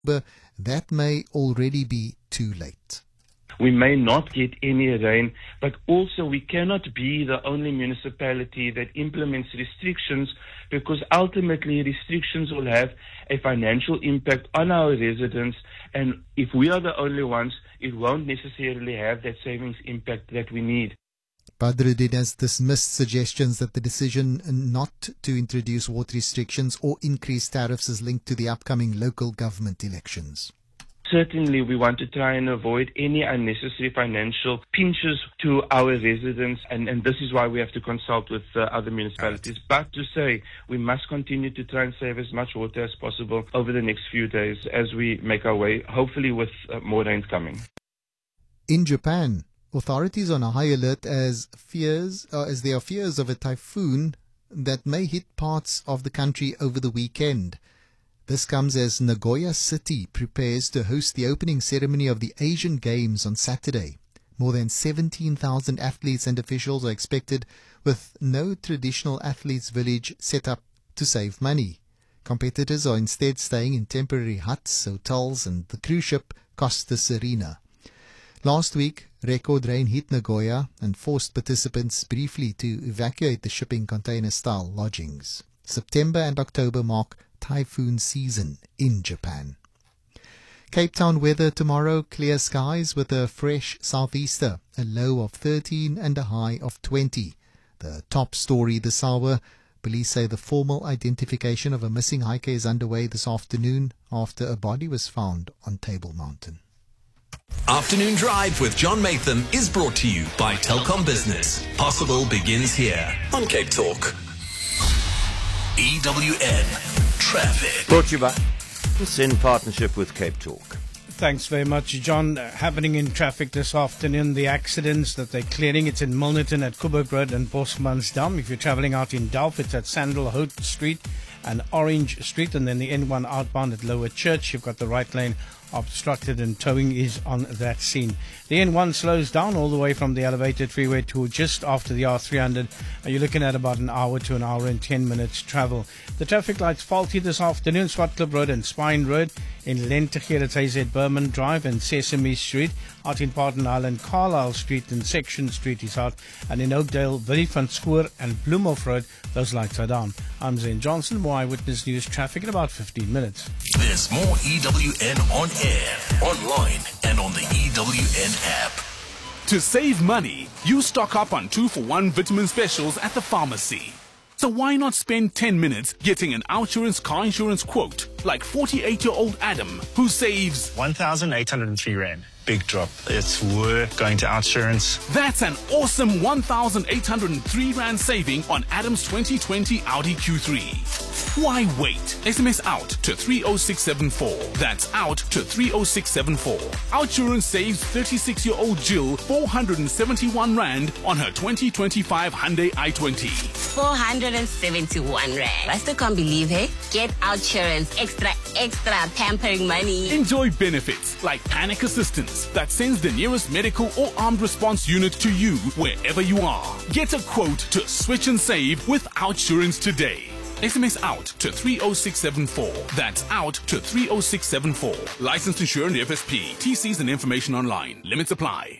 but that may already be too late. We may not get any rain, but also we cannot be the only municipality that implements restrictions, because ultimately restrictions will have a financial impact on our residents, and if we are the only ones, it won't necessarily have that savings impact that we need. Badruddin has dismissed suggestions that the decision not to introduce water restrictions or increase tariffs is linked to the upcoming local government elections. Certainly, we want to try and avoid any unnecessary financial pinches to our residents, and this is why we have to consult with other municipalities. But to say we must continue to try and save as much water as possible over the next few days as we make our way, hopefully with more rain coming. In Japan, authorities are on a high alert as there are fears of a typhoon that may hit parts of the country over the weekend. This comes as Nagoya City prepares to host the opening ceremony of the Asian Games on Saturday. More than 17,000 athletes and officials are expected, with no traditional athletes' village set up to save money. Competitors are instead staying in temporary huts, hotels, and the cruise ship Costa Serena. Last week, record rain hit Nagoya and forced participants briefly to evacuate the shipping container-style lodgings. September and October mark typhoon season in Japan. Cape Town weather tomorrow, clear skies with a fresh southeaster, a low of 13 and a high of 20. The top story this hour, police say the formal identification of a missing hiker is underway this afternoon after a body was found on Table Mountain. Afternoon Drive with John Matham is brought to you by Telkom Business. Possible begins here on Cape Talk. EWN Traffic. Brought to you by in partnership with Cape Talk. Thanks very much, John. Happening in traffic this afternoon, the accidents that they're clearing, it's in Milnerton at Coburg Road and Bosmansdam. If you're travelling out in Delft, it's at Sandalhout Street and Orange Street, and then the N1 outbound at Lower Church. You've got the right lane obstructed and towing is on that scene. The N1 slows down all the way from the elevated freeway to just after the R300. You're looking at about an hour to an hour and 10 minutes travel. The traffic lights faulty this afternoon, Swartklip Road and Spine Road. In Lentegeur, it's AZ Berman Drive and Sesame Street. Out in Paarden Island, Carlisle Street and Section Street is out. And in Oakdale, Willie van Schoor and Bloemhof Road, those lights are down. I'm Zane Johnson, more Eyewitness News traffic in about 15 minutes. There's more EWN on air, online, and on the EWN app. To save money, you stock up on 2-for-1 vitamin specials at the pharmacy. So why not spend 10 minutes getting an OUTsurance car insurance quote, like 48-year-old Adam, who saves 1,803 Rand. Big drop. It's worth going to OUTsurance. That's an awesome 1,803 Rand saving on Adam's 2020 Audi Q3. Why wait? SMS out to 30674. That's out to 30674. OUTsurance saves 36-year-old Jill 471 Rand on her 2025 Hyundai i20. 471 Rand. I still can't believe, hey? Get OUTsurance extra pampering money. Enjoy benefits like panic assistance that sends the nearest medical or armed response unit to you wherever you are. Get a quote to switch and save with OUTsurance today. SMS out to 30674. That's out to 30674. Licensed insured FSP. TCs and information online. Limits apply.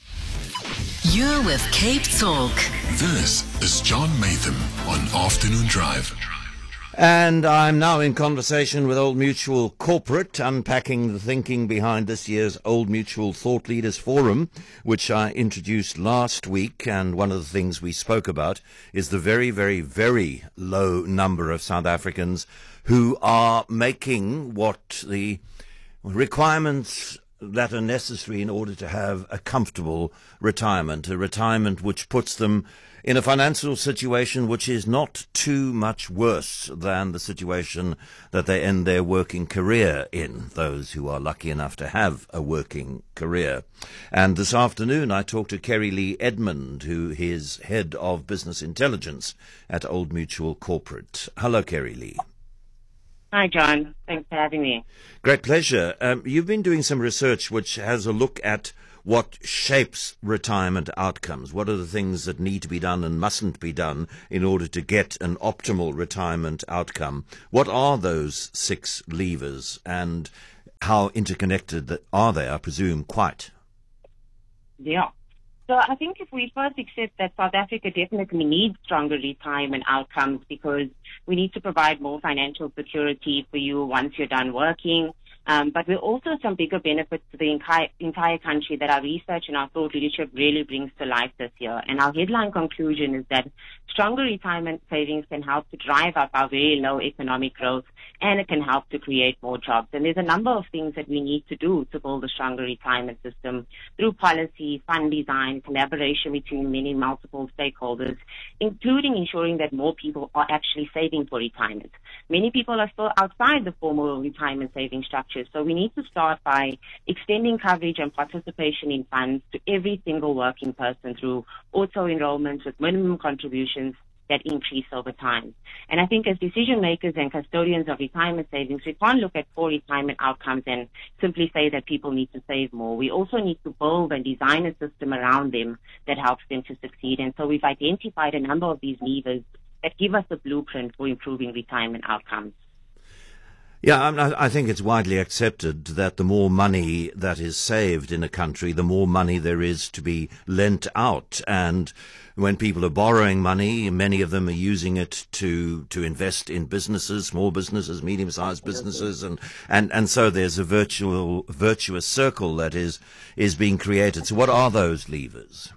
You're with Cape Talk. This is John Matham on Afternoon Drive. And I'm now in conversation with Old Mutual Corporate, unpacking the thinking behind this year's Old Mutual Thought Leaders Forum, which I introduced last week. And one of the things we spoke about is the very, very, very low number of South Africans who are making what the requirements that are necessary in order to have a comfortable retirement, a retirement which puts them in a financial situation which is not too much worse than the situation that they end their working career in, those who are lucky enough to have a working career. And this afternoon I talked to Kerry Lee Edmond, who is Head of Business Intelligence at Old Mutual Corporate. Hello, Kerry Lee. Hi, John. Thanks for having me. Great pleasure. You've been doing some research which has a look at what shapes retirement outcomes. What are the things that need to be done and mustn't be done in order to get an optimal retirement outcome? What are those 6 levers? And How interconnected are they? I presume quite. Yeah. So I think if we first accept that South Africa definitely needs stronger retirement outcomes because we need to provide more financial security for you once you're done working. But we're also some bigger benefits to the entire country that our research and our thought leadership really brings to life this year. And our headline conclusion is that stronger retirement savings can help to drive up our very low economic growth, and it can help to create more jobs. And there's a number of things that we need to do to build a stronger retirement system through policy, fund design, collaboration between many multiple stakeholders, including ensuring that more people are actually saving for retirement. Many people are still outside the formal retirement saving structure. So we need to start by extending coverage and participation in funds to every single working person through auto-enrollments with minimum contributions that increase over time. And I think as decision makers and custodians of retirement savings, we can't look at poor retirement outcomes and simply say that people need to save more. We also need to build and design a system around them that helps them to succeed. And so we've identified a number of these levers that give us a blueprint for improving retirement outcomes. Yeah, I think it's widely accepted that the more money that is saved in a country, the more money there is to be lent out. And when people are borrowing money, many of them are using it to invest in businesses, small businesses, medium-sized businesses, and so there's a virtuous circle that is being created. So what are those levers?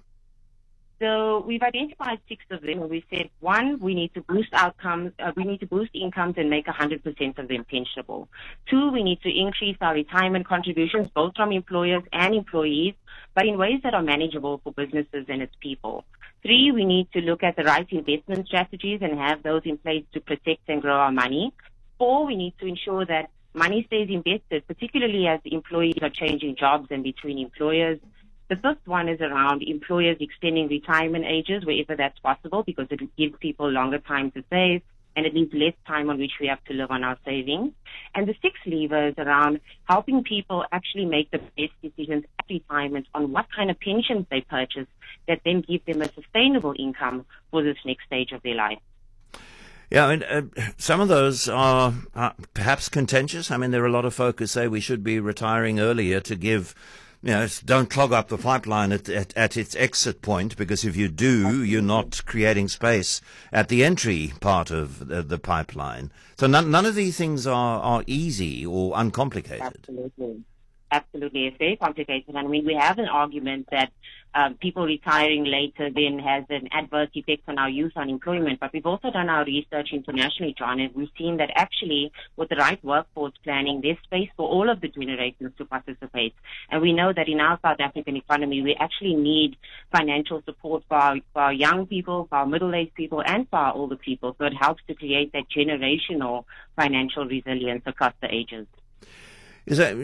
So we've identified 6 of them. We said, 1, we need to boost outcomes. We need to boost incomes and make 100% of them pensionable. 2, we need to increase our retirement contributions, both from employers and employees, but in ways that are manageable for businesses and its people. 3, we need to look at the right investment strategies and have those in place to protect and grow our money. 4, we need to ensure that money stays invested, particularly as employees are changing jobs and between employers. The 5th one is around employers extending retirement ages wherever that's possible because it gives people longer time to save and it leaves less time on which we have to live on our savings. And the 6th lever is around helping people actually make the best decisions at retirement on what kind of pensions they purchase that then give them a sustainable income for this next stage of their life. Yeah, I mean, some of those are perhaps contentious. I mean, there are a lot of folk who say we should be retiring earlier to give... don't clog up the pipeline at its exit point, because if you do, you're not creating space at the entry part of the pipeline. So none of these things are easy or uncomplicated. Absolutely. It's very complicated. I mean, we have an argument that people retiring later then has an adverse effect on our youth unemployment. But we've also done our research internationally, John, and we've seen that actually with the right workforce planning, there's space for all of the generations to participate. And we know that in our South African economy, we actually need financial support for our young people, for our middle-aged people, and for our older people. So it helps to create that generational financial resilience across the ages. Is that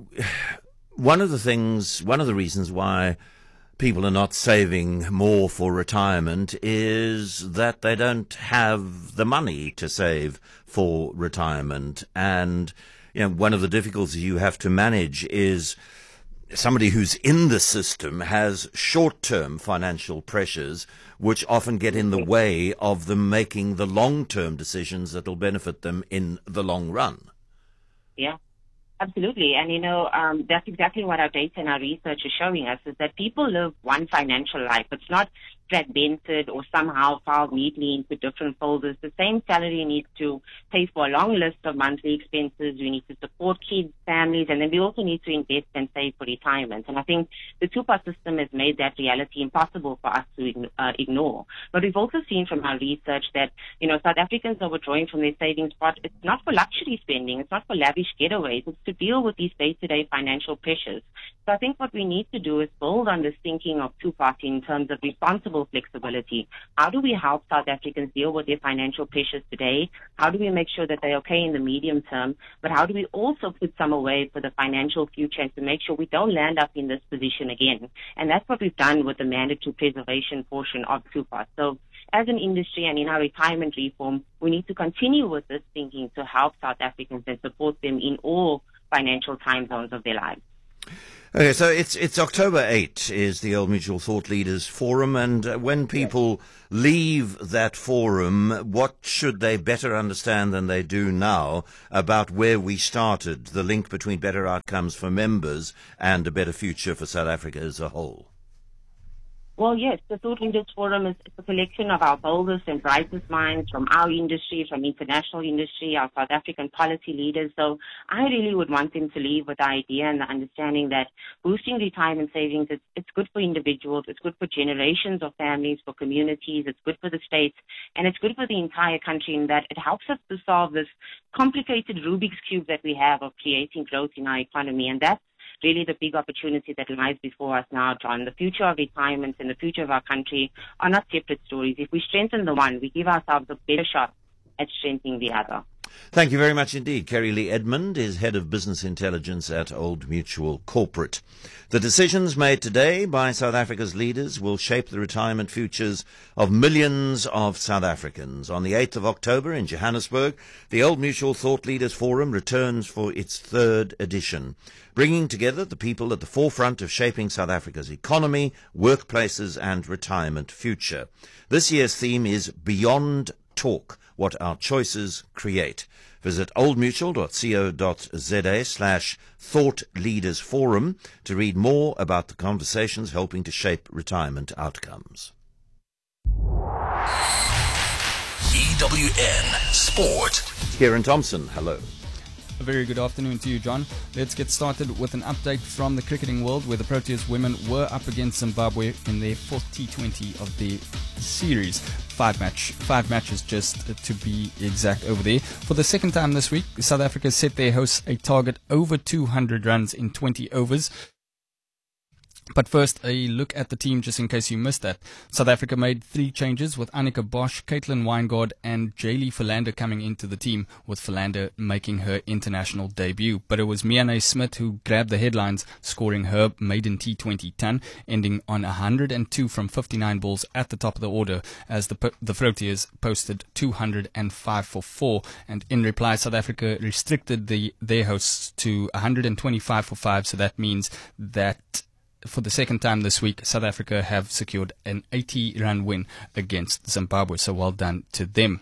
one of the reasons why people are not saving more for retirement is that they don't have the money to save for retirement. And, one of the difficulties you have to manage is somebody who's in the system has short-term financial pressures which often get in the way of them making the long-term decisions that will benefit them in the long run. Yeah. Absolutely. And, that's exactly what our data and our research is showing us, is that people live one financial life. It's not fragmented or somehow filed neatly into different folders. The same salary needs to pay for a long list of monthly expenses. We need to support kids, families, and then we also need to invest and save for retirement. And I think the two-part system has made that reality impossible for us to ignore. But we've also seen from our research that, South Africans are withdrawing from their savings pot. It's not for luxury spending. It's not for lavish getaways. It's to deal with these day-to-day financial pressures. So I think what we need to do is build on this thinking of two-part in terms of responsible flexibility. How do we help South Africans deal with their financial pressures today? How do we make sure that they're okay in the medium term? But how do we also put some away for the financial future and to make sure we don't land up in this position again? And that's what we've done with the mandatory preservation portion of two-part. So as an industry and in our retirement reform, we need to continue with this thinking to help South Africans and support them in all financial time zones of their lives. Okay, so it's October 8 is the Old Mutual Thought Leaders Forum, and when people leave that forum, what should they better understand than they do now about where we started, the link between better outcomes for members and a better future for South Africa as a whole? Well, yes, the Thought Leaders Forum is a collection of our boldest and brightest minds from our industry, from international industry, our South African policy leaders. So I really would want them to leave with the idea and the understanding that boosting retirement savings, it's good for individuals, it's good for generations of families, for communities, it's good for the states, and it's good for the entire country in that it helps us to solve this complicated Rubik's Cube that we have of creating growth in our economy. And that's really the big opportunity that lies before us now, John. The future of retirement and the future of our country are not separate stories. If we strengthen the one, we give ourselves a better shot at strengthening the other. Thank you very much indeed. Kerry Lee Edmond is Head of Business Intelligence at Old Mutual Corporate. The decisions made today by South Africa's leaders will shape the retirement futures of millions of South Africans. On the 8th of October in Johannesburg, the Old Mutual Thought Leaders Forum returns for its third edition, bringing together the people at the forefront of shaping South Africa's economy, workplaces and retirement future. This year's theme is Beyond Talk, what our choices create. Visit oldmutual.co.za/Thought Leaders Forum to read more about the conversations helping to shape retirement outcomes. EWN Sport. Kieran Thompson, hello. A very good afternoon to you, John. Let's get started with an update from the cricketing world, where the Proteas women were up against Zimbabwe in their fourth T20 of the series. Five matches just to be exact over there. For the second time this week, South Africa set their hosts a target over 200 runs in 20 overs. But first, a look at the team, just in case you missed that. South Africa made 3 changes, with Annika Bosch, Caitlin Weingard and Jaylee Philander coming into the team, with Philander making her international debut. But it was Miane Smith who grabbed the headlines, scoring her maiden T20 ton, ending on 102 from 59 balls at the top of the order, as the Proteas posted 205 for 4. And in reply, South Africa restricted their hosts to 125 for 5, so that means that for the second time this week, South Africa have secured an 80-run win against Zimbabwe, so well done to them.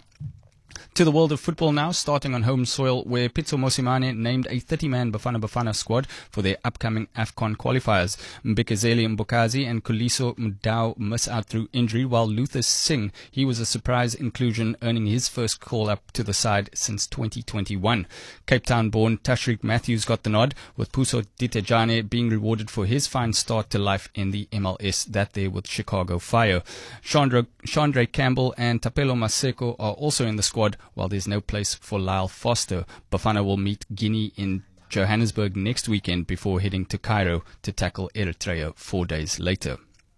To the world of football now, starting on home soil, where Pitso Mosimane named a 30-man Bafana Bafana squad for their upcoming AFCON qualifiers. Mbikezeli Mbokazi and Kuliso Mdao miss out through injury, while Luther Singh, he was a surprise inclusion, earning his first call-up to the side since 2021. Cape Town-born Tashreeq Matthews got the nod, with Puso Ditejane being rewarded for his fine start to life in the MLS, that there with Chicago Fire. Chandra Campbell and Tapelo Maseko are also in the squad, while there's no place for Lyle Foster. Bafana will meet Guinea in Johannesburg next weekend before heading to Cairo to tackle Eritrea 4 days later.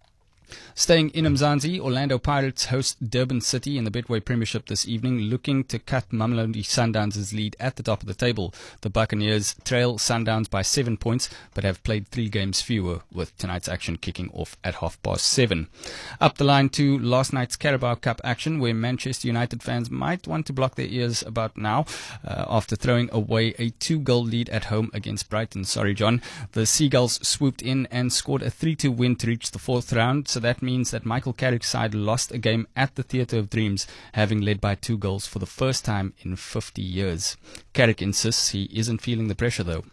Staying in Mzansi, Orlando Pirates host Durban City in the Betway Premiership this evening, looking to cut Mamelodi Sundowns' lead at the top of the table. The Buccaneers trail Sundowns by 7 points, but have played 3 games fewer, with tonight's action kicking off at 7:30. Up the line to last night's Carabao Cup action, where Manchester United fans might want to block their ears about now, after throwing away a 2-goal lead at home against Brighton. Sorry, John. The Seagulls swooped in and scored a 3-2 win to reach the 4th round, so that means that Michael Carrick's side lost a game at the Theatre of Dreams, having led by 2 goals for the first time in 50 years. Carrick insists he isn't feeling the pressure, though.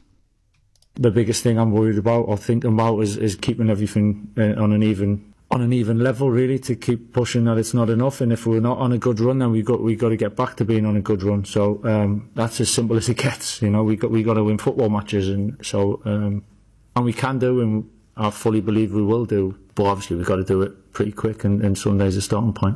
The biggest thing I'm worried about or thinking about is keeping everything on an even level, really, to keep pushing that it's not enough. And if we're not on a good run, then we got to get back to being on a good run. So that's as simple as it gets. You know, we got to win football matches, and so and we can do, and I fully believe we will do. But obviously we've got to do it pretty quick, and Sunday's a starting point.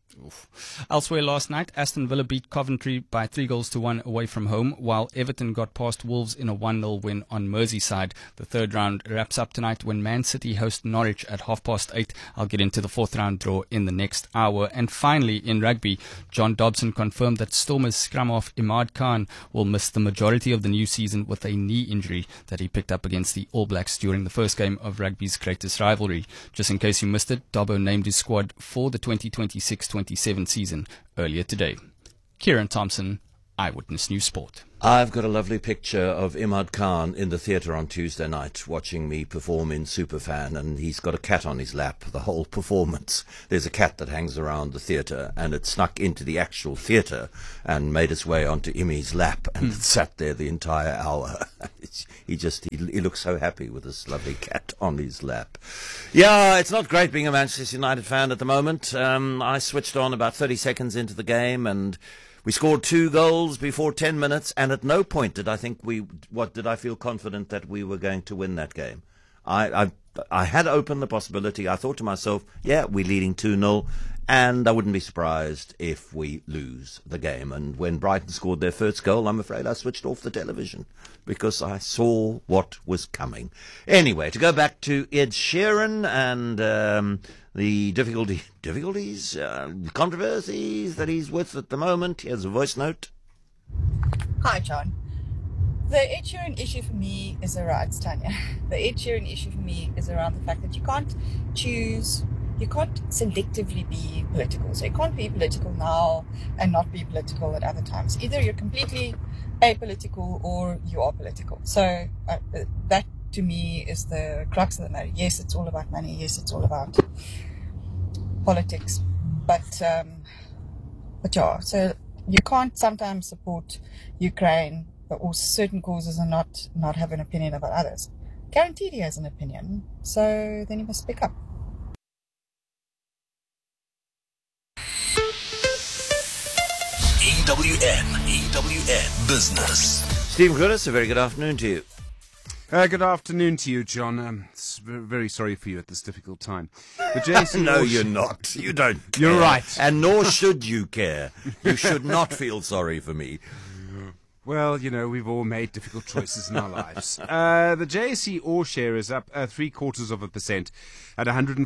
Elsewhere last night, Aston Villa beat Coventry by 3-1 away from home, while Everton got past Wolves in a 1-0 win on Merseyside. The third round wraps up tonight when Man City host Norwich at 8:30. I'll get into the 4th round draw in the next hour. And finally, in rugby, John Dobson confirmed that Stormers scrum half Imad Khan will miss the majority of the new season with a knee injury that he picked up against the All Blacks during the first game of rugby's greatest rivalry. Just in case you missed it, Dobbo named his squad for the 2026-27 season earlier today. Kieran Thompson, Eyewitness News Sport. I've got a lovely picture of Imad Khan in the theatre on Tuesday night watching me perform in Superfan, and he's got a cat on his lap the whole performance. There's a cat that hangs around the theatre, and it snuck into the actual theatre and made its way onto Imi's lap, and it sat there the entire hour. He looks so happy with this lovely cat on his lap. Yeah, it's not great being a Manchester United fan at the moment. I switched on about 30 seconds into the game, and we scored 2 goals before 10 minutes, and at no point did I think did I feel confident that we were going to win that game. I had opened the possibility. I thought to myself, yeah, we're leading 2-0, and I wouldn't be surprised if we lose the game. And when Brighton scored their first goal, I'm afraid I switched off the television because I saw what was coming. Anyway, to go back to Ed Sheeran and the difficulties, controversies that he's with at the moment. Here's a voice note. Hi, John. The Ed Sheeran issue for me is around, Tanya. The Ed Sheeran issue for me is around the fact that you can't selectively be political. So you can't be political now and not be political at other times. Either you're completely apolitical or you are political. So that to me is the crux of the matter. Yes, it's all about money. Yes, it's all about politics. But yeah, so you can't sometimes support Ukraine or certain causes and not have an opinion about others. Guaranteed he has an opinion, so then he must speak up. EWN Business. Stephen Curtis, a very good afternoon to you. Good afternoon to you, John. Very sorry for you at this difficult time. The JSE No, you're not. You don't. You're care. right. And nor should you care. You should not feel sorry for me. Well, you know, we've all made difficult choices in our lives. The JSE All Share is up 0.75% at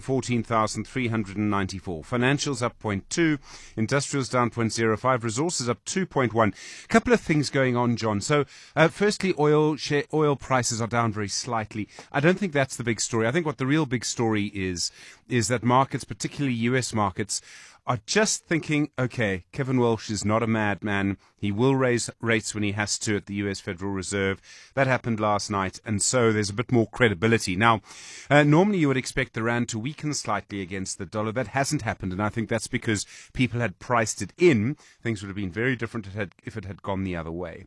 114,394. Financials up 0.2, Industrials down 0.05, Resources up 2.1. Couple of things going on, John. So, firstly, oil prices are down very slightly. I don't think that's the big story. I think what the real big story is that markets, particularly US markets, are just thinking, okay, Kevin Walsh is not a madman. He will raise rates when he has to at the US Federal Reserve. That happened last night, and so there's a bit more credibility. Now, normally you would expect the rand to weaken slightly against the dollar. That hasn't happened, and I think that's because people had priced it in. Things would have been very different if it had gone the other way.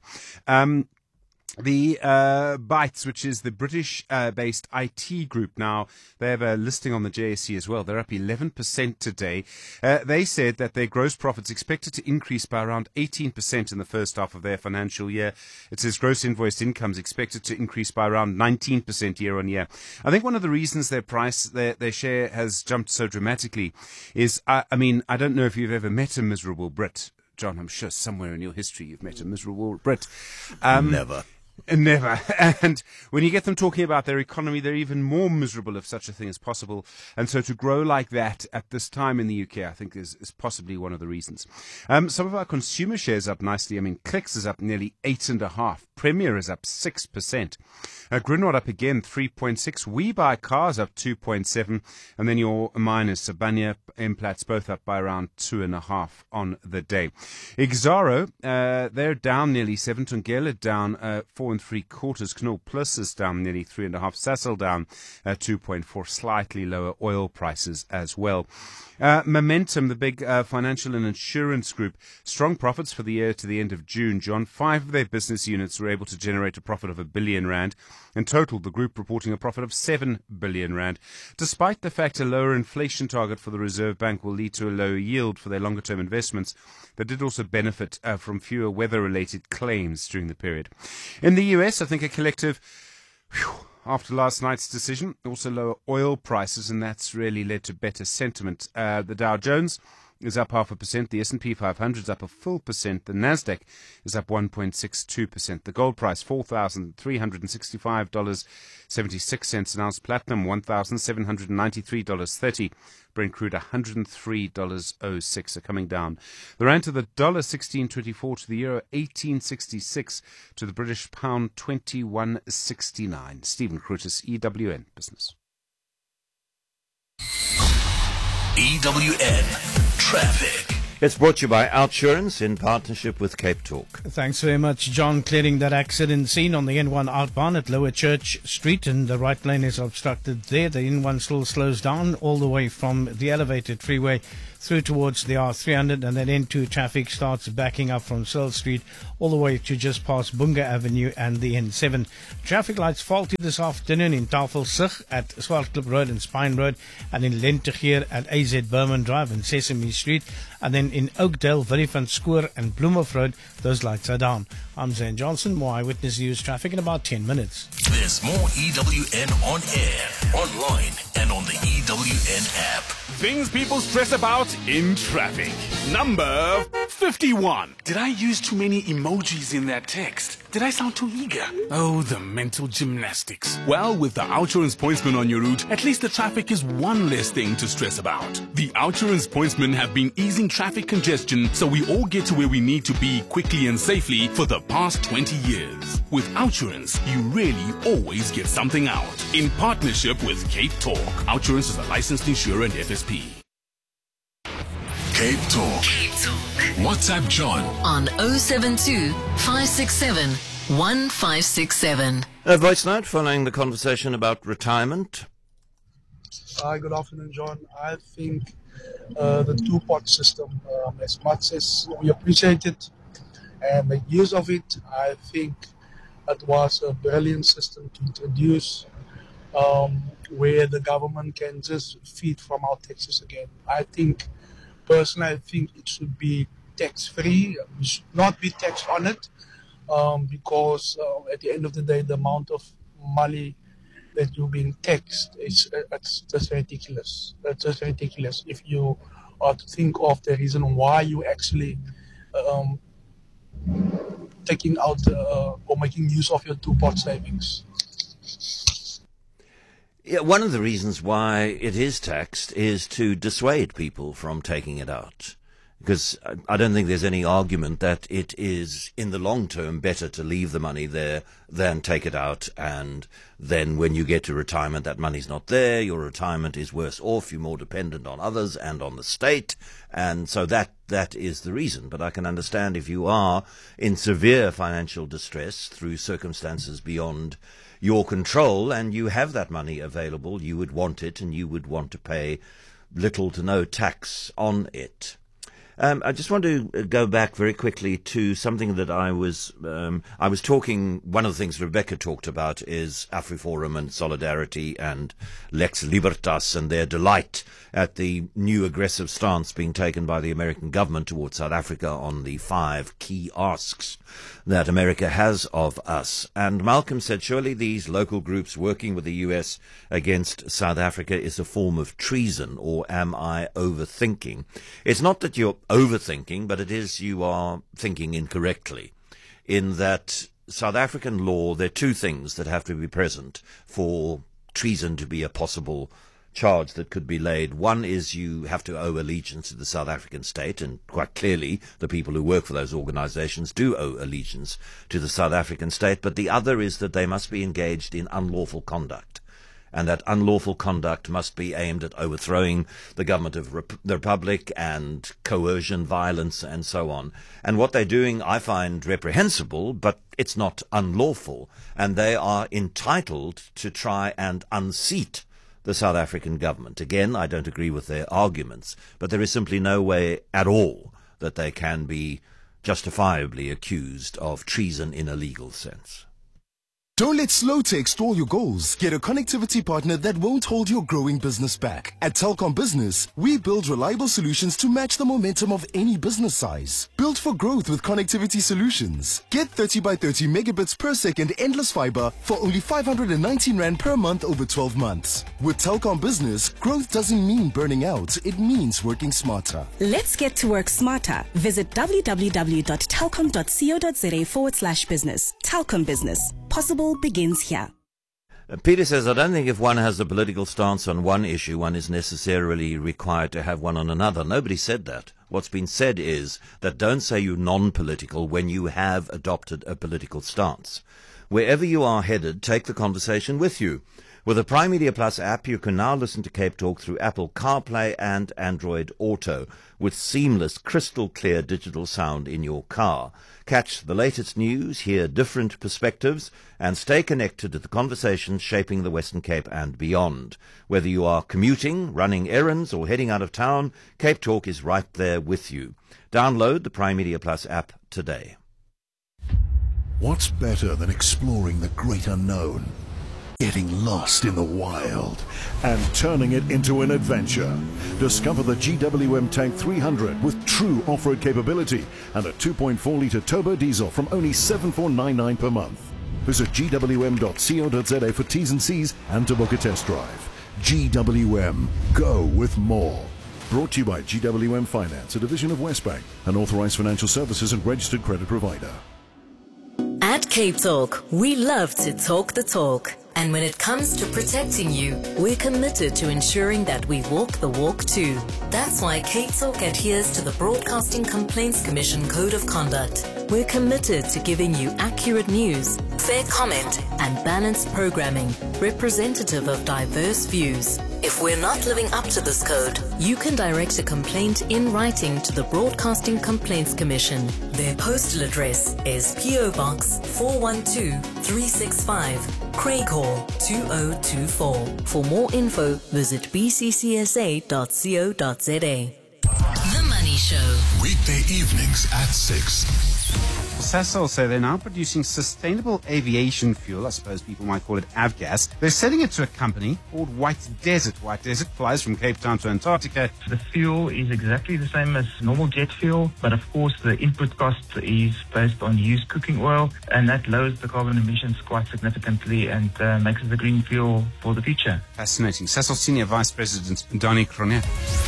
The Bytes, which is the British-based IT group, now they have a listing on the JSE as well. They're up 11% today. They said that their gross profits expected to increase by around 18% in the first half of their financial year. It says gross invoiced incomes expected to increase by around 19% year on year. I think one of the reasons their share has jumped so dramatically is, I don't know if you've ever met a miserable Brit. John, I'm sure somewhere in your history you've met a miserable Brit. Never. Never. And when you get them talking about their economy, they're even more miserable if such a thing is possible. And so to grow like that at this time in the UK, I think is possibly one of the reasons. Some of our consumer shares up nicely. Clicks is up nearly 8.5%. Premier is up 6%. Grindrod up again 3.6%. We Buy Cars up 2.7%. And then your miners, Sibanye, Implats, both up by around 2.5% on the day. Exxaro, they're down nearly 7%. Tungela down 4.75%. Knoll Plus is down nearly 3.5%. Sasol down 2.4%. Slightly lower oil prices as well. Momentum, the big financial and insurance group, strong profits for the year to the end of June, John. 5 of their business units were able to generate a profit of R1 billion. In total, the group reporting a profit of R7 billion. Despite the fact a lower inflation target for the Reserve Bank will lead to a lower yield for their longer-term investments, they did also benefit from fewer weather-related claims during the period. In the US, I think a collective... After last night's decision, also lower oil prices, and that's really led to better sentiment. The Dow Jones is up 0.5%. The S&P 500 is up 1%. The Nasdaq is up 1.62%. The gold price $4,365.76 an ounce. Platinum $1,793.30. Brent crude $103.06 are coming down. The rand to the dollar 16.24, to the euro 18.66, to the British pound 21.69. Stephen Curtis, EWN Business. EWN Traffic. It's brought to you by Outsurance in partnership with Cape Talk. Thanks very much, John. Clearing that accident scene on the N1 outbound at Lower Church Street, and the right lane is obstructed there. The N1 still slows down all the way from the elevated freeway through towards the R300, and then N2 traffic starts backing up from Searle Street all the way to just past Bunga Avenue and the N7. Traffic lights faulty this afternoon in Tafelsig at Swartklip Road and Spine Road, and in Lentegeer at AZ Berman Drive and Sesame Street, and then in Oakdale, Willie van Schoor and Bloemhof Road, those lights are down. I'm Zane Johnson. More Eyewitness News traffic in about 10 minutes. There's more EWN on air, online, and on the EWN app. Things people stress about in traffic. Number 51. Did I use too many emojis in that text? Did I sound too eager? Oh, the mental gymnastics. Well, with the Outsurance Pointsman on your route, at least the traffic is one less thing to stress about. The Outsurance Pointsmen have been easing traffic congestion so we all get to where we need to be quickly and safely for the past 20 years. With Outsurance, you really always get something out. In partnership with Cape Talk. Outsurance is a licensed insurer and FSP. Cape Talk. Cape Talk. WhatsApp John On 072 567 1567. A voice note following the conversation about retirement. Hi, good afternoon, John. I think the two-pot system, as much as we appreciate it and make use of it, I think it was a brilliant system to introduce, where the government can just feed from our taxes again. Personally, I think it should be tax-free. We should not be taxed on it, because at the end of the day, the amount of money that you're being taxed, it's just ridiculous. It's just ridiculous if you are to think of the reason why you actually taking out or making use of your two-pot savings. Yeah, one of the reasons why it is taxed is to dissuade people from taking it out. Because I don't think there's any argument that it is, in the long term, better to leave the money there than take it out. And then when you get to retirement, that money's not there. Your retirement is worse off. You're more dependent on others and on the state. And so that is the reason. But I can understand if you are in severe financial distress through circumstances beyond your control and you have that money available, you would want it and you would want to pay little to no tax on it. I just want to go back very quickly to something that I was talking. One of the things Rebecca talked about is AfriForum and Solidarity and Lex Libertas and their delight at the new aggressive stance being taken by the American government towards South Africa on the 5 key asks that America has of us. And Malcolm said, surely these local groups working with the US against South Africa is a form of treason, or am I overthinking? It's not that you're overthinking, but it is you are thinking incorrectly, in that South African law, there are two things that have to be present for treason to be a possible charge that could be laid. One is you have to owe allegiance to the South African state, and quite clearly the people who work for those organizations do owe allegiance to the South African state, but the other is that they must be engaged in unlawful conduct. And that unlawful conduct must be aimed at overthrowing the government of the Republic and coercion, violence, and so on. And what they're doing I find reprehensible, but it's not unlawful. And they are entitled to try and unseat the South African government. Again, I don't agree with their arguments, but there is simply no way at all that they can be justifiably accused of treason in a legal sense. Don't let Slowtech stall your goals. Get a connectivity partner that won't hold your growing business back. At Telkom Business, we build reliable solutions to match the momentum of any business size. Built for growth with connectivity solutions. Get 30 by 30 megabits per second endless fiber for only 519 Rand per month over 12 months. With Telkom Business, growth doesn't mean burning out. It means working smarter. Let's get to work smarter. Visit www.telkom.co.za/business. Telkom Business. Possible begins here. Peter says, I don't think if one has a political stance on one issue, one is necessarily required to have one on another. Nobody said that. What's been said is that don't say you're non-political when you have adopted a political stance. Wherever you are headed, take the conversation with you. With the Prime Media Plus app, you can now listen to Cape Talk through Apple CarPlay and Android Auto, with seamless, crystal clear digital sound in your car. Catch the latest news, hear different perspectives, and stay connected to the conversations shaping the Western Cape and beyond. Whether you are commuting, running errands, or heading out of town, Cape Talk is right there with you. Download the Prime Media Plus app today. What's better than exploring the great unknown? Getting lost in the wild and turning it into an adventure. Discover the GWM Tank 300 with true off-road capability and a 2.4-litre turbo diesel from only $7,499 per month. Visit gwm.co.za for T's and C's and to book a test drive. GWM, go with more. Brought to you by GWM Finance, a division of Westbank, an authorized financial services and registered credit provider. At Cape Talk, we love to talk the talk. And when it comes to protecting you, we're committed to ensuring that we walk the walk too. That's why Cape Talk adheres to the Broadcasting Complaints Commission Code of Conduct. We're committed to giving you accurate news, fair comment, and balanced programming, representative of diverse views. If we're not living up to this code, you can direct a complaint in writing to the Broadcasting Complaints Commission. Their postal address is PO Box 412365, Craighall 2024. For more info, visit bccsa.co.za. The Money Show. Weekday evenings at 6. Sasol say they're now producing sustainable aviation fuel. I suppose people might call it avgas. They're selling it to a company called White Desert. White Desert flies from Cape Town to Antarctica. The fuel is exactly the same as normal jet fuel, but of course the input cost is based on used cooking oil, and that lowers the carbon emissions quite significantly and makes it a green fuel for the future. Fascinating. Sasol Senior Vice President Donnie Kronet.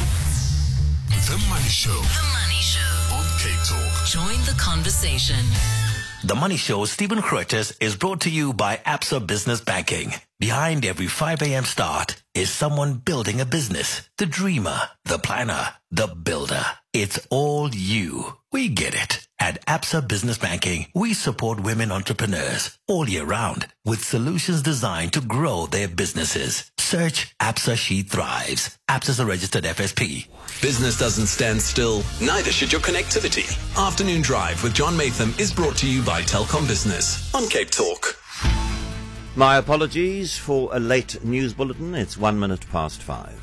The Money Show. The Money Show. On Cape Talk. Join the conversation. The Money Show, Stephen Curtis, is brought to you by Absa Business Banking. Behind every 5 a.m. start is someone building a business. The dreamer, the planner, the builder. It's all you. We get it. At Absa Business Banking, we support women entrepreneurs all year round with solutions designed to grow their businesses. Search Absa She Thrives. Absa's a registered FSP. Business doesn't stand still, neither should your connectivity. Afternoon Drive with John Matham is brought to you by Telkom Business on Cape Talk. My apologies for a late news bulletin. It's 1 minute past 5.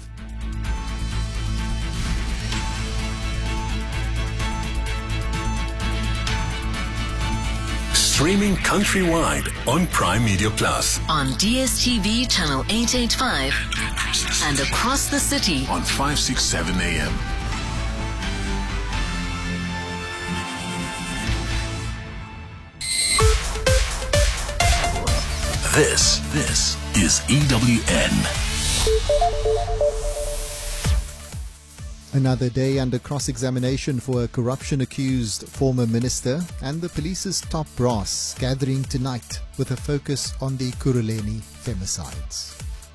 Streaming countrywide on Prime Media Plus. On DSTV channel 885 and across the city on 567 AM. This is EWN. Another day under cross-examination for a corruption-accused former minister, and the police's top brass gathering tonight with a focus on the Kuruleni femicides.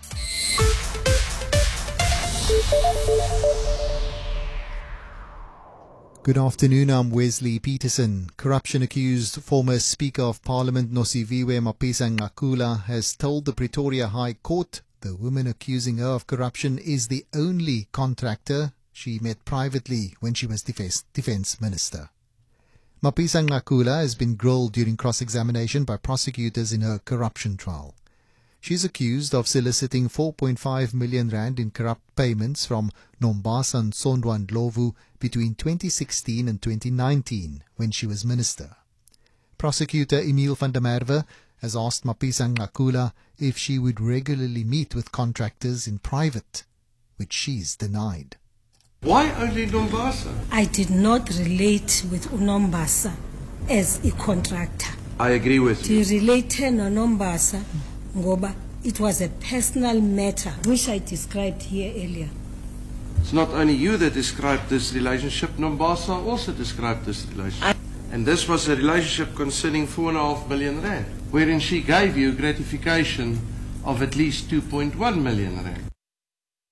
Good afternoon, I'm Wesley Peterson. Corruption-accused former Speaker of Parliament Nosiviwe Mapisa-Nqakula has told the Pretoria High Court the woman accusing her of corruption is the only contractor she met privately when she was defense minister. Mapisa-Nqakula has been grilled during cross-examination by prosecutors in her corruption trial. She is accused of soliciting 4.5 million rand in corrupt payments from Nombasa Nsondwa Ndlovu between 2016 and 2019 when she was minister. Prosecutor Emile van der Merwe has asked Mapisa-Nqakula if she would regularly meet with contractors in private, which she's denied. Why only Nombasa? I did not relate with Nombasa as a contractor. I agree with you. To relate to Nombasa, Ngoba, it was a personal matter, which I described here earlier. It's not only you that described this relationship, Nombasa also described this relationship. And this was a relationship concerning 4.5 million rand, wherein she gave you gratification of at least 2.1 million rand.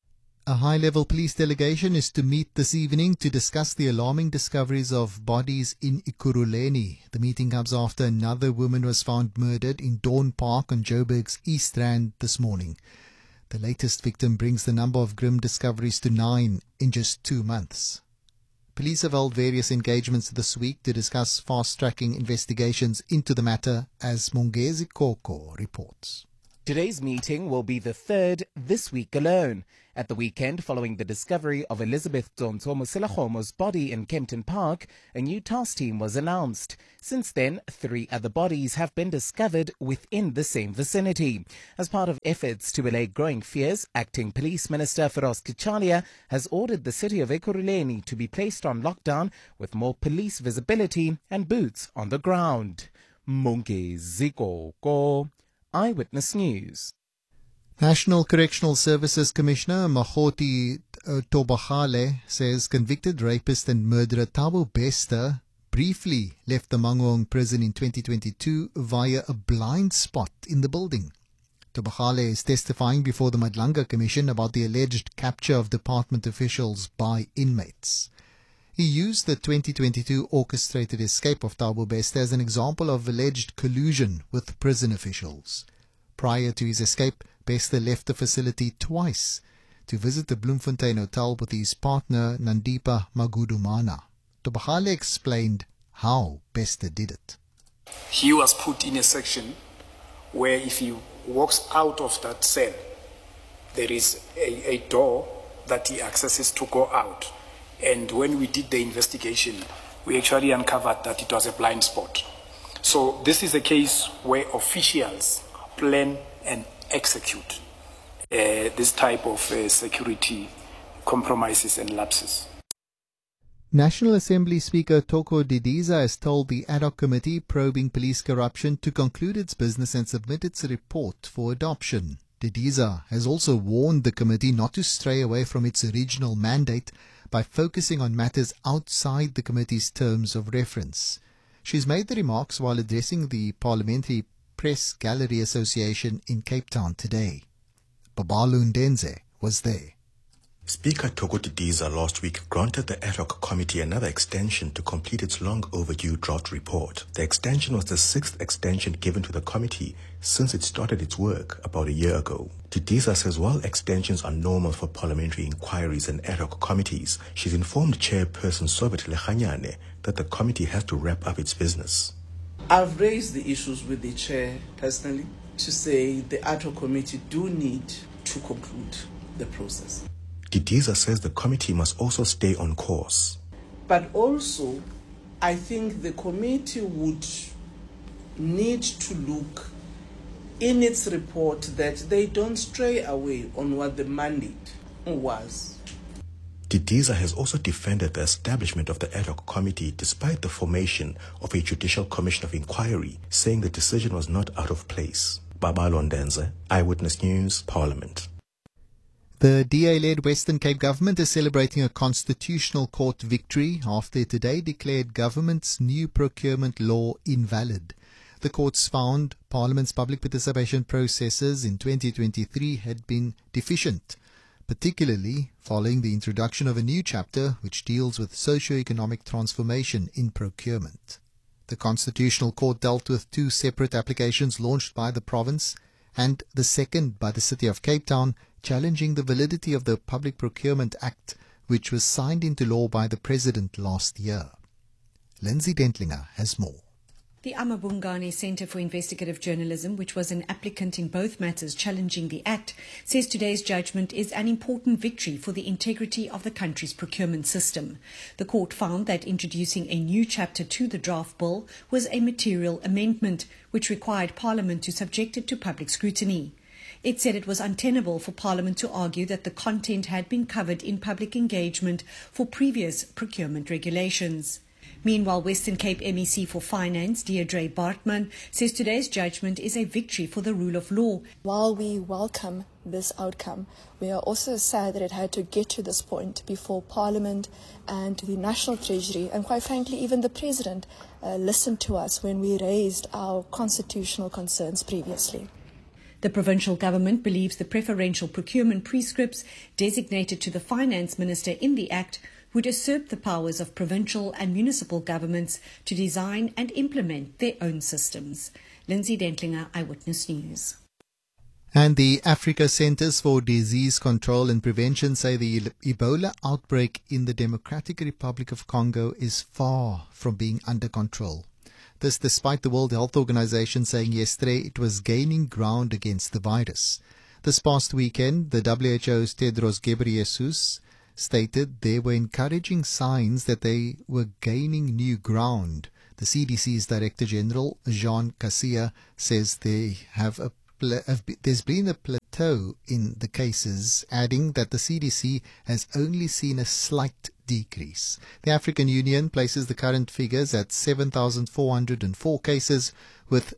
A high-level police delegation is to meet this evening to discuss the alarming discoveries of bodies in Ekurhuleni. The meeting comes after another woman was found murdered in Dawn Park on Joburg's East Rand this morning. The latest victim brings the number of grim discoveries to 9 in just 2 months. Police have held various engagements this week to discuss fast-tracking investigations into the matter, as Mongezi Koko reports. Today's meeting will be the third this week alone. At the weekend, following the discovery of Elizabeth Dzonzo Moselakgomo's body in Kempton Park, a new task team was announced. Since then, 3 other bodies have been discovered within the same vicinity. As part of efforts to allay growing fears, Acting Police Minister Feroz Kichalia has ordered the city of Ekurhuleni to be placed on lockdown with more police visibility and boots on the ground. Mongezi Koko, Eyewitness News. National Correctional Services Commissioner Makgothi Thobagale says convicted rapist and murderer Thabo Bester briefly left the Mangaung prison in 2022 via a blind spot in the building. Thobagale is testifying before the Madlanga Commission about the alleged capture of department officials by inmates. He used the 2022 orchestrated escape of Thabo Bester as an example of alleged collusion with prison officials. Prior to his escape, Bester left the facility twice to visit the Bloemfontein Hotel with his partner Nandipa Magudumana. Thobagale explained how Bester did it. He was put in a section where if he walks out of that cell, there is a door that he accesses to go out. And when we did the investigation, we actually uncovered that it was a blind spot. So this is a case where officials plan and execute this type of security compromises and lapses. National Assembly Speaker Thoko Didiza has told the ad hoc committee probing police corruption to conclude its business and submit its report for adoption. Didiza has also warned the committee not to stray away from its original mandate by focusing on matters outside the committee's terms of reference. She's made the remarks while addressing the Parliamentary Press Gallery Association in Cape Town today. Babalu Ndenze was there. Speaker Thoko Didiza last week granted the ad hoc committee another extension to complete its long overdue draft report. The extension was the 6th extension given to the committee since it started its work about a year ago. Didiza says while extensions are normal for parliamentary inquiries and ad hoc committees, she's informed Chairperson Sobet Lechanyane that the committee has to wrap up its business. I've raised the issues with the chair personally to say the ad hoc committee do need to conclude the process. Didiza says the committee must also stay on course. But also, I think the committee would need to look in its report that they don't stray away on what the mandate was. Didiza has also defended the establishment of the ad hoc committee despite the formation of a judicial commission of inquiry, saying the decision was not out of place. Babalo Ndenze, Eyewitness News, Parliament. The DA-led Western Cape government is celebrating a constitutional court victory after it today declared government's new procurement law invalid. The courts found Parliament's public participation processes in 2023 had been deficient, particularly following the introduction of a new chapter which deals with socio-economic transformation in procurement. The Constitutional Court dealt with 2 separate applications launched by the province and the second by the City of Cape Town, challenging the validity of the Public Procurement Act, which was signed into law by the President last year. Lindsay Dentlinger has more. The Amabungane Centre for Investigative Journalism, which was an applicant in both matters challenging the Act, says today's judgment is an important victory for the integrity of the country's procurement system. The court found that introducing a new chapter to the draft bill was a material amendment, which required Parliament to subject it to public scrutiny. It said it was untenable for Parliament to argue that the content had been covered in public engagement for previous procurement regulations. Meanwhile, Western Cape MEC for Finance, Deirdre Bartman, says today's judgment is a victory for the rule of law. While we welcome this outcome, we are also sad that it had to get to this point before Parliament and the National Treasury, and quite frankly even the President, listened to us when we raised our constitutional concerns previously. The provincial government believes the preferential procurement prescripts designated to the finance minister in the Act would usurp the powers of provincial and municipal governments to design and implement their own systems. Lindsay Dentlinger, Eyewitness News. And the Africa Centers for Disease Control and Prevention say the Ebola outbreak in the Democratic Republic of Congo is far from being under control. This despite the World Health Organization saying yesterday it was gaining ground against the virus. This past weekend, the WHO's Tedros Ghebreyesus stated there were encouraging signs that they were gaining new ground. The CDC's Director General, Jean Cassia, says there's been a plateau in the cases, adding that the CDC has only seen a slight decrease. The African Union places the current figures at 7,404 cases with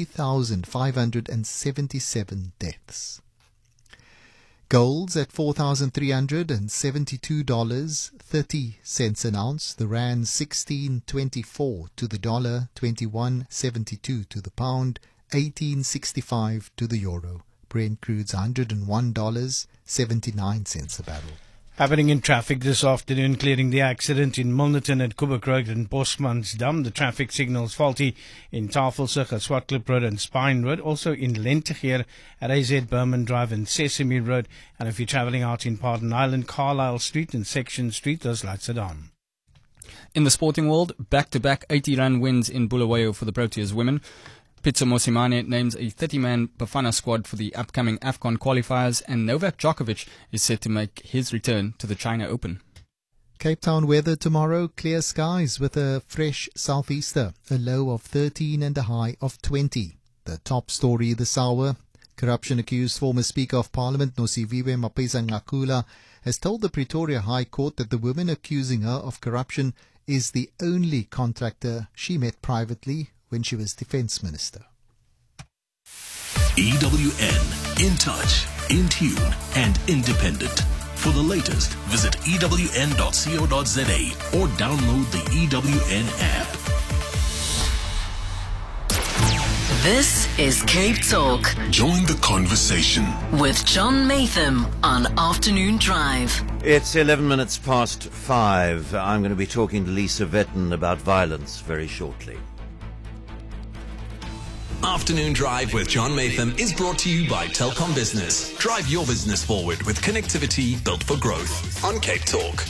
3,577 deaths. Gold's at $4,372.30 an ounce. The rand 16.24 to the dollar, 21.72 to the pound, 18.65 to the euro. Brent crude's $101.79 a barrel. Happening in traffic this afternoon, clearing the accident in Milnerton at Kuburg Road and Bosmansdam. The traffic signals faulty in Tafelsig at Swartklip Road and Spine Road. Also in Lentegeer at AZ Berman Drive and Sesame Road. And if you're travelling out in Pardon Island, Carlisle Street and Section Street, those lights are on. In the sporting world, back-to-back 80-run wins in Bulawayo for the Proteas women. Pitso Mosimane names a 30-man Bafana squad for the upcoming AFCON qualifiers, and Novak Djokovic is set to make his return to the China Open. Cape Town weather tomorrow, clear skies with a fresh southeaster, a low of 13 and a high of 20. The top story this hour, corruption-accused former Speaker of Parliament Nosiviwe Mapisa-Nqakula has told the Pretoria High Court that the woman accusing her of corruption is the only contractor she met privately when she was Defence Minister. EWN, in touch, in tune and independent. For the latest, visit ewn.co.za or download the EWN app. This is Cape Talk. Join the conversation with John Maytham on Afternoon Drive. It's 11 minutes past 5. I'm going to be talking to Lisa Vetten about violence very shortly. Afternoon Drive with John Maytham is brought to you by Telkom Business. Drive your business forward with connectivity built for growth on Cape Talk.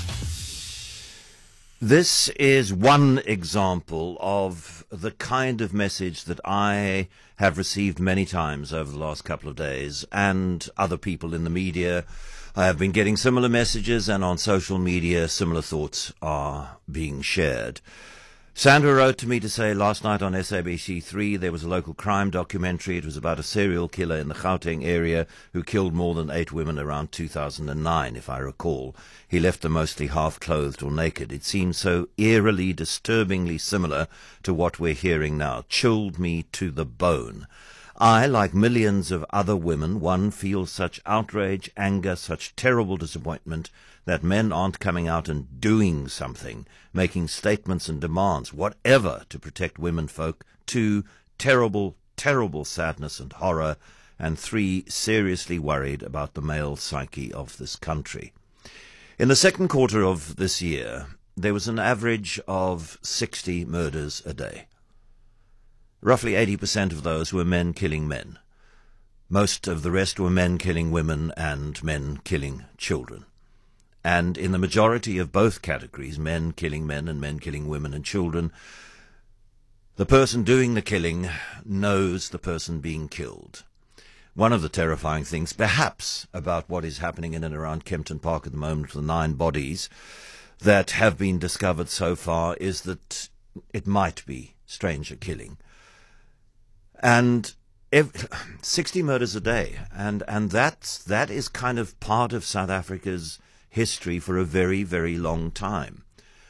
This is one example of the kind of message that I have received many times over the last couple of days, and other people in the media. I have been getting similar messages, and on social media similar thoughts are being shared. Sandra wrote to me to say last night on SABC3 there was a local crime documentary. It was about a serial killer in the Gauteng area who killed more than 8 women around 2009, if I recall. He left them mostly half-clothed or naked. It seems so eerily, disturbingly similar to what we're hearing now. Chilled me to the bone. I, like millions of other women, feels such outrage, anger, such terrible disappointment that men aren't coming out and doing something, making statements and demands, whatever, to protect women folk. 2, terrible, terrible sadness and horror. And 3, seriously worried about the male psyche of this country. In the second quarter of this year, there was an average of 60 murders a day. Roughly 80% of those were men killing men. Most of the rest were men killing women and men killing children. And in the majority of both categories, men killing men and men killing women and children, the person doing the killing knows the person being killed. One of the terrifying things, perhaps, about what is happening in and around Kempton Park at the moment, the 9 bodies that have been discovered so far, is that it might be stranger killing. And 60 murders a day, and that is kind of part of South Africa's history for a very, very long time.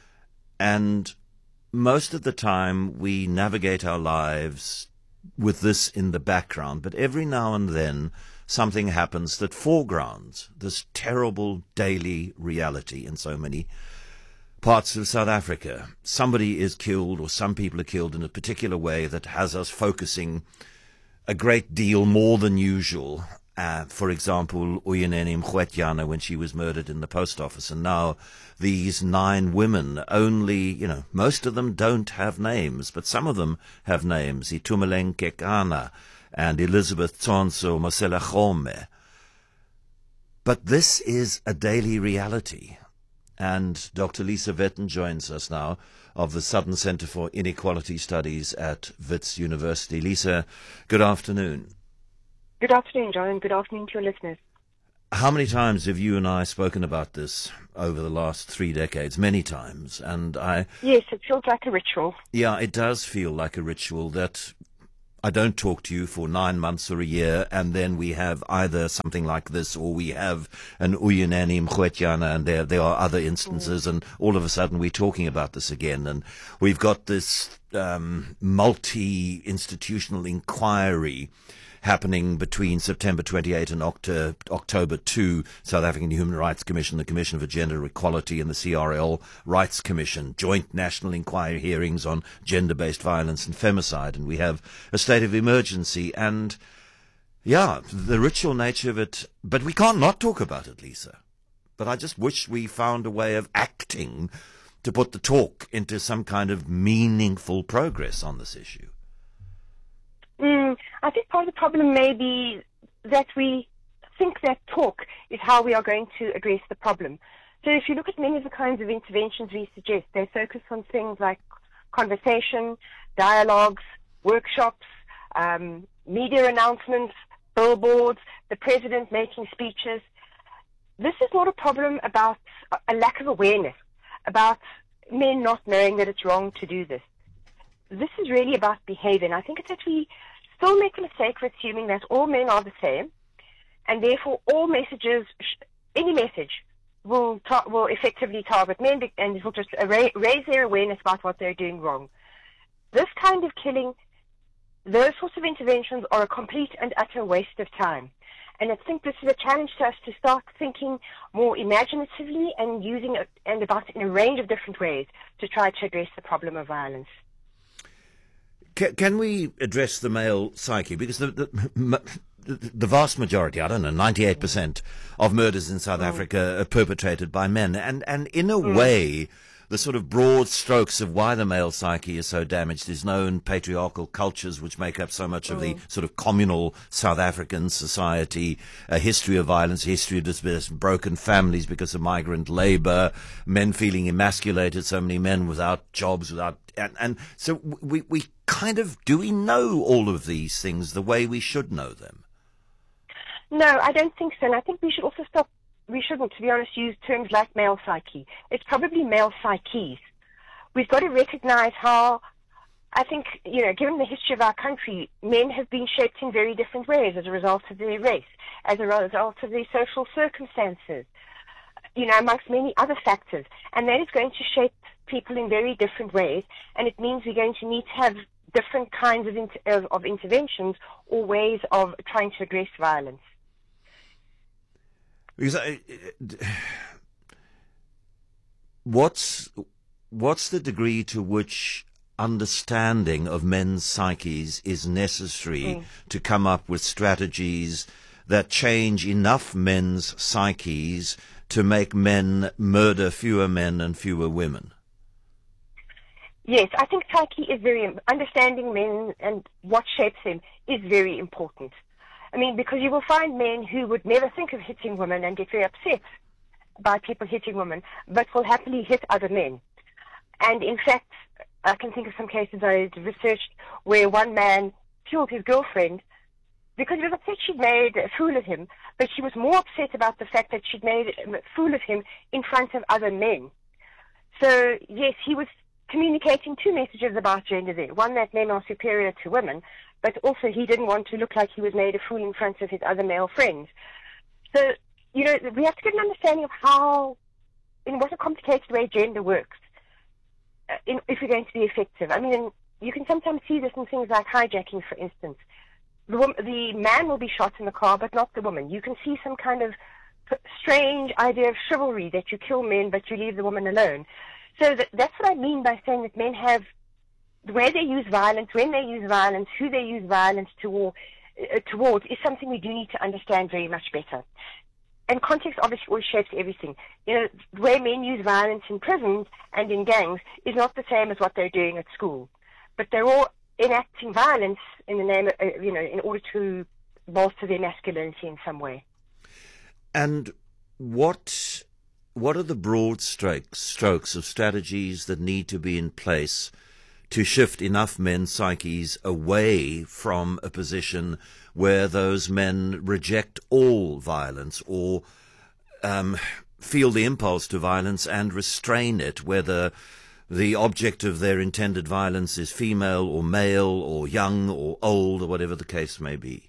And most of the time we navigate our lives with this in the background, but every now and then something happens that foregrounds this terrible daily reality in so many parts of South Africa. Somebody is killed, or some people are killed in a particular way that has us focusing a great deal more than usual. For example, Uyinene Mrwetyana, when she was murdered in the post office, and now these 9 women, only, most of them don't have names, but some of them have names, Itumeleng Kekana and Elizabeth Tsonso Moselachome. But this is a daily reality. And Dr. Lisa Vetten joins us now of the Southern Center for Inequality Studies at Wits University. Lisa, good afternoon. Good afternoon, John, and good afternoon to your listeners. How many times have you and I spoken about this over the last 3 decades? Many times. And Yes, it feels like a ritual. Yeah, it does feel like a ritual that I don't talk to you for 9 months or a year, and then we have either something like this or we have an Uyinene Mrwetyana, and there are other instances, and all of a sudden we're talking about this again. And we've got this multi-institutional inquiry happening between September 28 and October 2, South African Human Rights Commission, the Commission for Gender Equality, and the CRL Rights Commission, joint national inquiry hearings on gender-based violence and femicide. And we have a state of emergency and, the ritual nature of it. But we can't not talk about it, Lisa. But I just wish we found a way of acting to put the talk into some kind of meaningful progress on this issue. I think part of the problem may be that we think that talk is how we are going to address the problem. So if you look at many of the kinds of interventions we suggest, they focus on things like conversation, dialogues, workshops, media announcements, billboards, the president making speeches. This is not a problem about a lack of awareness, about men not knowing that it's wrong to do this. This is really about behavior, and I think it's that we still make the mistake of assuming that all men are the same, and therefore all messages, any message, will effectively target men, and it will just raise their awareness about what they're doing wrong. This kind of killing, those sorts of interventions are a complete and utter waste of time. And I think this is a challenge to us to start thinking more imaginatively and using it and about it in a range of different ways to try to address the problem of violence. Can we address the male psyche? Because the vast majority, 98% of murders in South Africa are perpetrated by men. And in a way, the sort of broad strokes of why the male psyche is so damaged is known: patriarchal cultures which make up so much of the sort of communal South African society, a history of violence, a history of displacement, broken families because of migrant labor, men feeling emasculated, so many men without jobs, and so we kind of, do we know all of these things the way we should know them? No, I don't think so. And I think we should also stop. We shouldn't, to be honest, use terms like male psyche. It's probably male psyches. We've got to recognize how, I think, given the history of our country, men have been shaped in very different ways as a result of their race, as a result of their social circumstances, amongst many other factors. And that is going to shape people in very different ways, and it means we're going to need to have different kinds of interventions or ways of trying to address violence. Because what's the degree to which understanding of men's psyches is necessary to come up with strategies that change enough men's psyches to make men murder fewer men and fewer women? Yes, I think psyche is understanding men and what shapes them is very important. I mean, because you will find men who would never think of hitting women and get very upset by people hitting women, but will happily hit other men. And in fact, I can think of some cases I researched where one man killed his girlfriend because he was upset she'd made a fool of him, but she was more upset about the fact that she'd made a fool of him in front of other men. So, yes, he was communicating two messages about gender there. One, that men are superior to women, but also he didn't want to look like he was made a fool in front of his other male friends. So, we have to get an understanding of how, in what a complicated way gender works, if we're going to be effective. I mean, you can sometimes see this in things like hijacking, for instance. The man will be shot in the car, but not the woman. You can see some kind of strange idea of chivalry that you kill men, but you leave the woman alone. So that's what I mean by saying that men have, where they use violence, when they use violence, who they use violence to, towards is something we do need to understand very much better. And context obviously always shapes everything. You know, the way men use violence in prisons and in gangs is not the same as what they're doing at school. But they're all enacting violence in the name of, in order to bolster their masculinity in some way. And what are the broad strokes of strategies that need to be in place to shift enough men's psyches away from a position where those men reject all violence or feel the impulse to violence and restrain it, whether the object of their intended violence is female or male or young or old or whatever the case may be?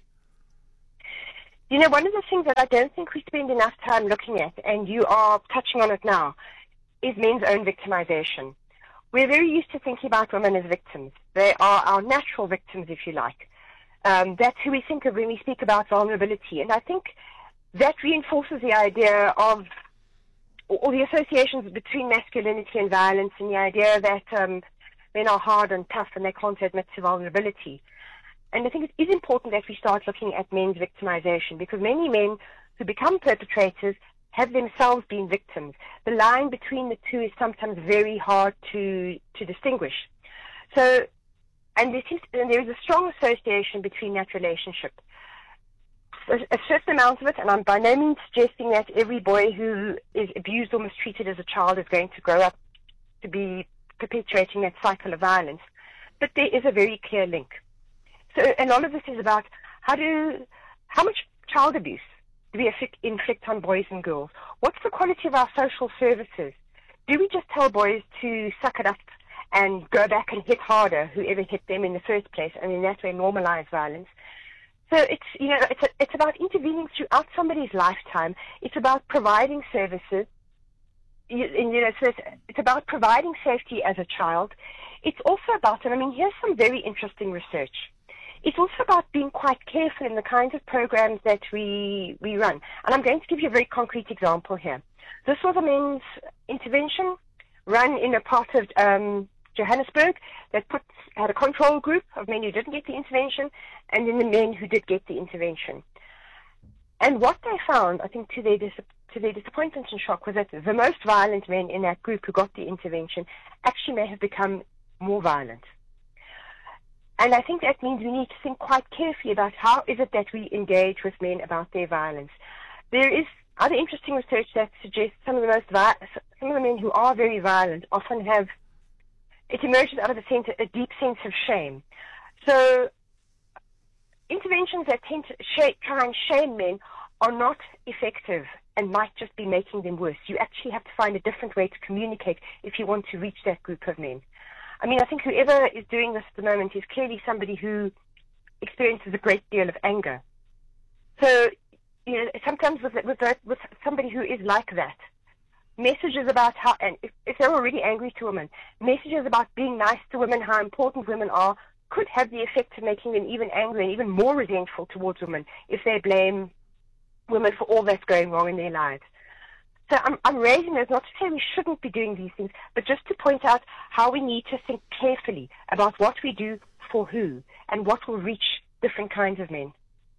You know, one of the things that I don't think we spend enough time looking at, and you are touching on it now, is men's own victimization. We're very used to thinking about women as victims. They are our natural victims, if you like. That's who we think of when we speak about vulnerability. And I think that reinforces the idea of, or the associations between masculinity and violence, and the idea that men are hard and tough and they can't admit to vulnerability. And I think it is important that we start looking at men's victimization, because many men who become perpetrators have themselves been victims. The line between the two is sometimes very hard to distinguish. So, and there is a strong association between that relationship. A certain amount of it, and I'm by no means suggesting that every boy who is abused or mistreated as a child is going to grow up to be perpetuating that cycle of violence, but there is a very clear link. So a lot of this is about how much child abuse do we inflict on boys and girls? What's the quality of our social services? Do we just tell boys to suck it up and go back and hit harder whoever hit them in the first place, and in that way normalize violence? So it's about intervening throughout somebody's lifetime. It's about providing services. So it's about providing safety as a child. It's also about, and I mean, here's some very interesting research. It's also about being quite careful in the kinds of programs that we run. And I'm going to give you a very concrete example here. This was a men's intervention run in a part of Johannesburg that had a control group of men who didn't get the intervention and then the men who did get the intervention. And what they found, I think to their disappointment and shock, was that the most violent men in that group who got the intervention actually may have become more violent. And I think that means we need to think quite carefully about how is it that we engage with men about their violence. There is other interesting research that suggests some of the men who are very violent often have, it emerges out of a deep sense of shame. So interventions that tend to try and shame men are not effective and might just be making them worse. You actually have to find a different way to communicate if you want to reach that group of men. I mean, I think whoever is doing this at the moment is clearly somebody who experiences a great deal of anger. So, sometimes with somebody who is like that, messages about how, and if they're already angry to women, messages about being nice to women, how important women are, could have the effect of making them even angry and even more resentful towards women if they blame women for all that's going wrong in their lives. So I'm raising this not to say we shouldn't be doing these things, but just to point out how we need to think carefully about what we do for who and what will reach different kinds of men.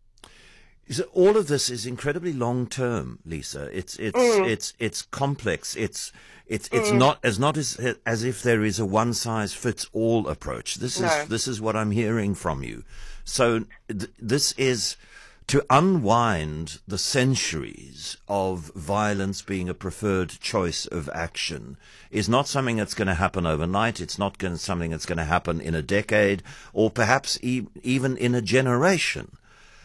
So all of this is incredibly long term, Lisa. It's complex. It's not as if there is a one size fits all approach. This is what I'm hearing from you. So this is to unwind the centuries of violence being a preferred choice of action is not something that's going to happen overnight. It's not something that's going to happen in a decade or perhaps even in a generation.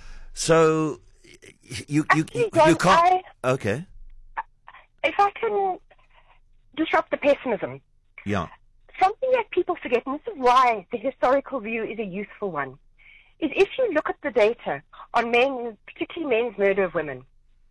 So you can't. Okay. If I can disrupt the pessimism. Yeah. Something that people forget, and this is why the historical view is a useful one, is if you look at the data on men, particularly men's murder of women.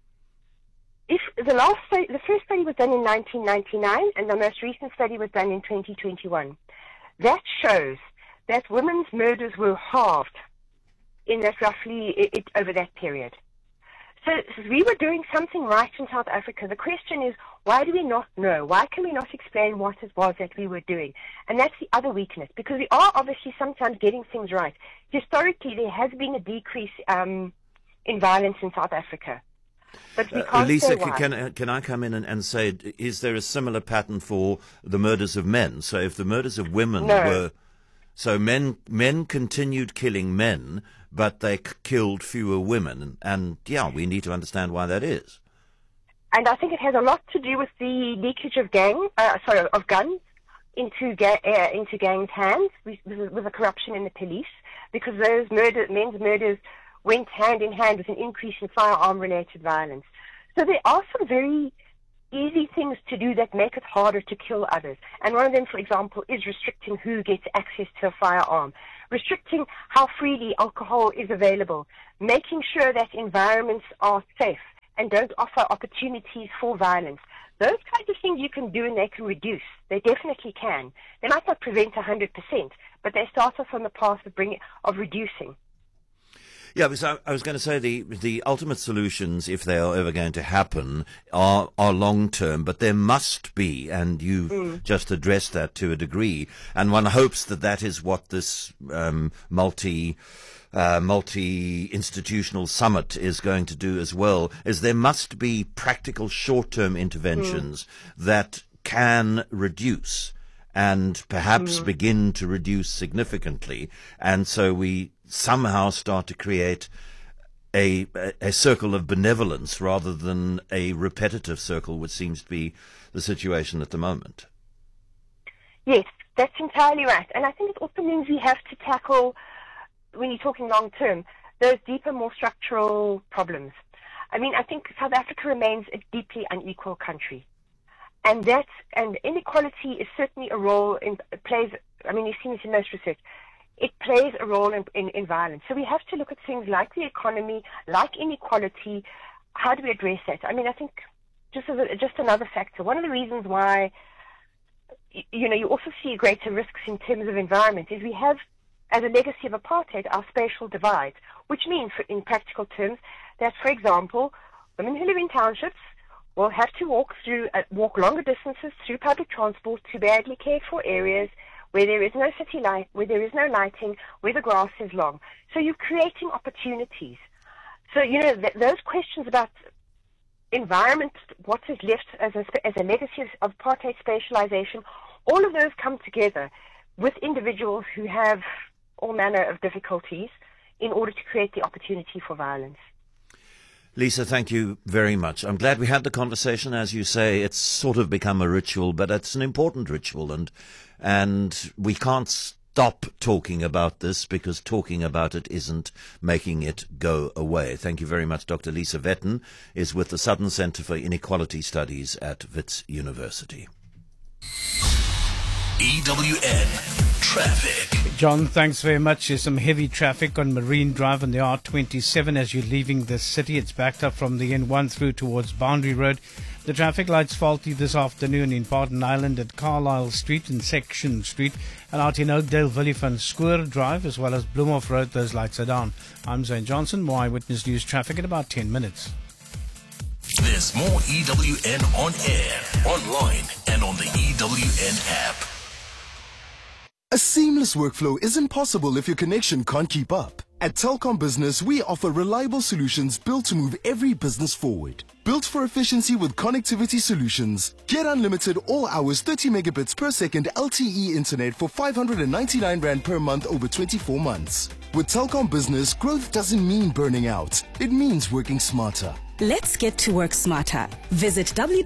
If the first study was done in 1999 and the most recent study was done in 2021, that shows that women's murders were halved in that over that period. So we were doing something right in South Africa. The question is, Why do we not know? Why can we not explain what it was that we were doing? And that's the other weakness, because we are obviously sometimes getting things right. Historically, there has been a decrease in violence in South Africa. But we can't Lisa, say why. can I come in and say, is there a similar pattern for the murders of men? So if the murders of women were... So men continued killing men, but they killed fewer women. And, yeah, we need to understand why that is. And I think it has a lot to do with the leakage of guns into gangs' hands with the corruption in the police, because those men's murders went hand in hand with an increase in firearm-related violence. So there are some very easy things to do that make it harder to kill others. And one of them, for example, is restricting who gets access to a firearm, restricting how freely alcohol is available, making sure that environments are safe and don't offer opportunities for violence. Those kinds of things you can do and they can reduce. They definitely can. They might not prevent 100%, but they start us on the path of reducing. Yeah, because I was going to say the ultimate solutions, if they are ever going to happen, are long-term, but there must be, and you've just addressed that to a degree, and one hopes that is what this multi-institutional summit is going to do as well, is there must be practical short-term interventions that can reduce and perhaps begin to reduce significantly, and so we somehow start to create a circle of benevolence rather than a repetitive circle, which seems to be the situation at the moment. Yes, that's entirely right. And I think it also means we have to tackle, when you're talking long term, those deeper, more structural problems. I mean, I think South Africa remains a deeply unequal country. And inequality is certainly a role plays, I mean, you've seen this in most research, it plays a role in violence. So we have to look at things like the economy, like inequality. How do we address that? I mean, I think just another factor. One of the reasons why, you also see greater risks in terms of environment is we have, as a legacy of apartheid, our spatial divide, which means, in practical terms, that, for example, women who live in townships will have to walk longer distances through public transport to badly cared for areas where there is no city light, where there is no lighting, where the grass is long. So you're creating opportunities. So, those questions about environment, what is left as a legacy of apartheid spatialization, all of those come together with individuals who have all manner of difficulties in order to create the opportunity for violence. Lisa, thank you very much. I'm glad we had the conversation. As you say, it's sort of become a ritual, but it's an important ritual, and we can't stop talking about this because talking about it isn't making it go away. Thank you very much. Dr. Lisa Vetten is with the Southern Centre for Inequality Studies at Wits University. EWN Traffic. John, thanks very much. There's some heavy traffic on Marine Drive and the R27 as you're leaving the city. It's backed up from the N1 through towards Boundary Road. The traffic lights faulty this afternoon in Barton Island at Carlisle Street and Section Street, and out in Oakdale, Willie van Schoor Drive, as well as Bloemhof Road. Those lights are down. I'm Zane Johnson. More Eyewitness News traffic in about 10 minutes. There's more EWN on air, online, and on the EWN app. A seamless workflow isn't possible if your connection can't keep up. At Telkom Business, we offer reliable solutions built to move every business forward. Built for efficiency with connectivity solutions. Get unlimited all hours 30 megabits per second LTE internet for 599 Rand per month over 24 months. With Telkom Business, growth doesn't mean burning out. It means working smarter. Let's get to work smarter. Visit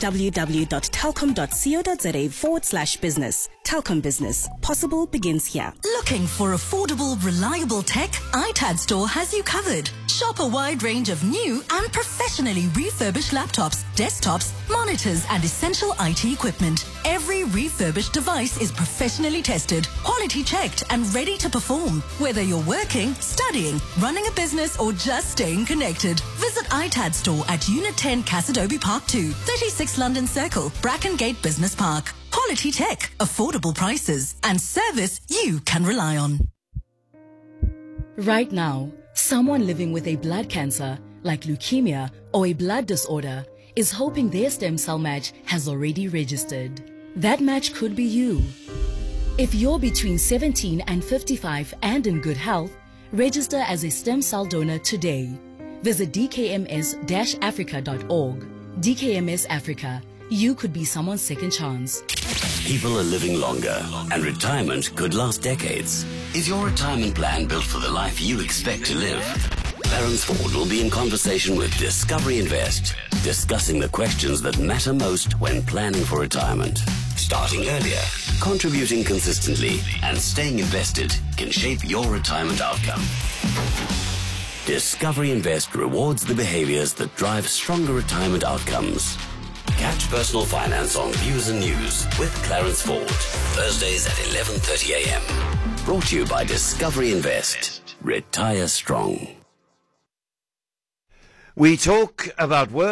www.telkom.co.za/business. Telkom Business. Possible begins here. Looking for affordable, reliable tech? iTAD Store has you covered. Shop a wide range of new and professionally refurbished laptops, desktops, monitors, and essential IT equipment. Every refurbished device is professionally tested, quality checked, and ready to perform. Whether you're working, studying, running a business, or just staying connected, visit iTAD Store at Unit 10 Cassidobi Park 2, 36 London Circle, Brackengate Business Park. Quality tech, affordable prices, and service you can rely on. Right now, someone living with a blood cancer, like leukemia or a blood disorder, is hoping their stem cell match has already registered. That match could be you. If you're between 17 and 55 and in good health, register as a stem cell donor today. Visit dkms-africa.org. DKMS Africa. You could be someone's second chance. People are living longer, and retirement could last decades. Is your retirement plan built for the life you expect to live? Clarence Ford will be in conversation with Discovery Invest, discussing the questions that matter most when planning for retirement. Starting earlier, contributing consistently, and staying invested can shape your retirement outcome. Discovery Invest rewards the behaviors that drive stronger retirement outcomes. Catch Personal Finance on Views and News with Clarence Ford, Thursdays at 11:30 a.m. Brought to you by Discovery Invest. Retire strong. We talk about work.